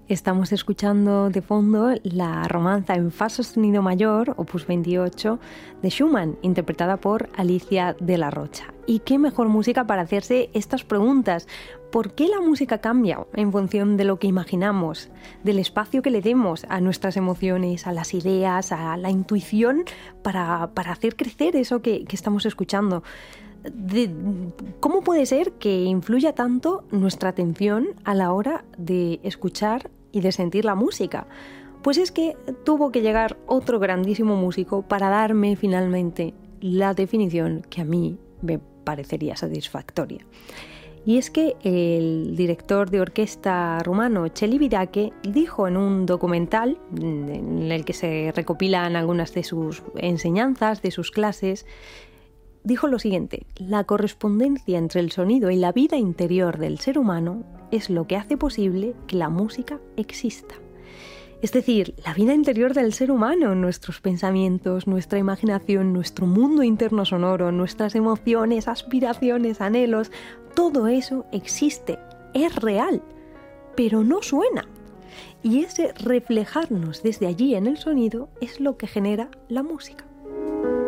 Estamos escuchando de fondo la romanza en fa sostenido mayor, opus 28, de Schumann, interpretada por Alicia de la Rocha. ¿Y qué mejor música para hacerse estas preguntas? ¿Por qué la música cambia en función de lo que imaginamos, del espacio que le demos a nuestras emociones, a las ideas, a la intuición para hacer crecer eso que estamos escuchando? ¿Cómo puede ser que influya tanto nuestra atención a la hora de escuchar y de sentir la música? Pues es que tuvo que llegar otro grandísimo músico para darme finalmente la definición que a mí me parecería satisfactoria. Y es que el director de orquesta rumano Celibidache dijo en un documental en el que se recopilan algunas de sus enseñanzas, de sus clases, dijo lo siguiente: la correspondencia entre el sonido y la vida interior del ser humano es lo que hace posible que la música exista. Es decir, la vida interior del ser humano, nuestros pensamientos, nuestra imaginación, nuestro mundo interno sonoro, nuestras emociones, aspiraciones, anhelos, todo eso existe, es real, pero no suena. Y ese reflejarnos desde allí en el sonido es lo que genera la música.